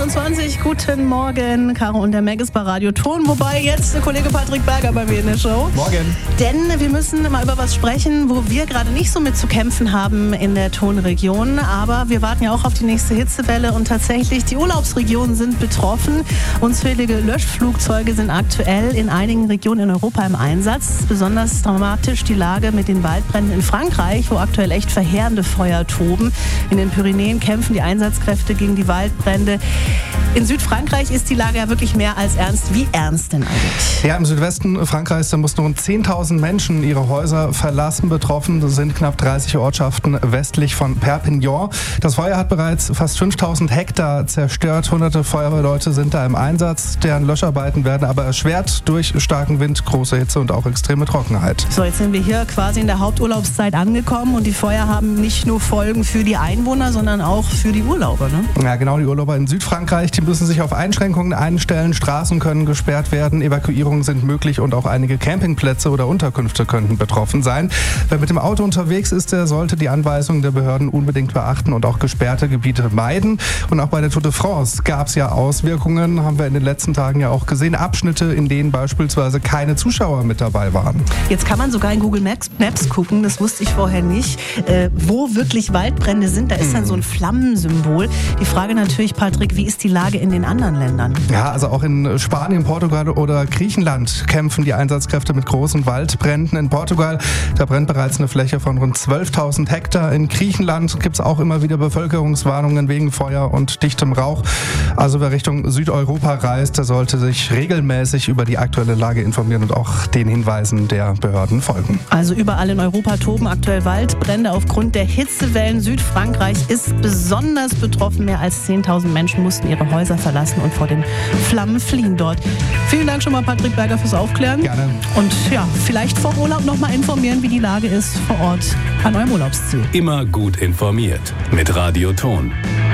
7:25 guten Morgen. Caro und der Meg ist bei Radio Ton, wobei jetzt der Kollege Patrick Berger bei mir in der Show. Morgen. Denn wir müssen mal über was sprechen, wo wir gerade nicht so mit zu kämpfen haben in der Tonregion. Aber wir warten ja auch auf die nächste Hitzewelle und tatsächlich die Urlaubsregionen sind betroffen. Unzählige Löschflugzeuge sind aktuell in einigen Regionen in Europa im Einsatz. Besonders dramatisch die Lage mit den Waldbränden in Frankreich, wo aktuell echt verheerende Feuer toben. In den Pyrenäen kämpfen die Einsatzkräfte gegen die Waldbrände. In Südfrankreich ist die Lage ja wirklich mehr als ernst. Wie ernst denn eigentlich? Ja, im Südwesten Frankreichs mussten rund 10.000 Menschen ihre Häuser verlassen. Betroffen sind knapp 30 Ortschaften westlich von Perpignan. Das Feuer hat bereits fast 5.000 Hektar zerstört. Hunderte Feuerwehrleute sind da im Einsatz. Deren Löscharbeiten werden aber erschwert durch starken Wind, große Hitze und auch extreme Trockenheit. So, jetzt sind wir hier quasi in der Haupturlaubszeit angekommen und die Feuer haben nicht nur Folgen für die Einwohner, sondern auch für die Urlauber, ne? Ja, genau, die Urlauber in Südfrankreich, die müssen sich auf Einschränkungen einstellen. Straßen können gesperrt werden, Evakuierungen sind möglich und auch einige Campingplätze oder Unterkünfte könnten betroffen sein. Wer mit dem Auto unterwegs ist, der sollte die Anweisungen der Behörden unbedingt beachten und auch gesperrte Gebiete meiden. Und auch bei der Tour de France gab es ja Auswirkungen, haben wir in den letzten Tagen ja auch gesehen. Abschnitte, in denen beispielsweise keine Zuschauer mit dabei waren. Jetzt kann man sogar in Google Maps gucken, das wusste ich vorher nicht, wo wirklich Waldbrände sind. Da ist dann so ein Flammensymbol. Die Frage natürlich, Patrick, wie ist die Lage in den anderen Ländern? Ja, also auch in Spanien, Portugal oder Griechenland kämpfen die Einsatzkräfte mit großen Waldbränden. In Portugal, da brennt bereits eine Fläche von rund 12.000 Hektar. In Griechenland gibt es auch immer wieder Bevölkerungswarnungen wegen Feuer und dichtem Rauch. Also wer Richtung Südeuropa reist, der sollte sich regelmäßig über die aktuelle Lage informieren und auch den Hinweisen der Behörden folgen. Also überall in Europa toben aktuell Waldbrände aufgrund der Hitzewellen. Südfrankreich ist besonders betroffen. Mehr als 10.000 Menschen mussten ihre Häuser verlassen und vor den Flammen fliehen dort. Vielen Dank schon mal, Patrick Berger, fürs Aufklären. Gerne. Und ja, vielleicht vor Urlaub noch mal informieren, wie die Lage ist vor Ort an eurem Urlaubsziel. Immer gut informiert mit Radio Ton.